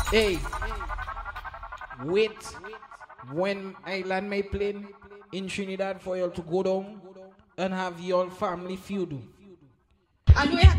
Hey, wait. When I land my plane in Trinidad for you all to go down and have your family feud. And we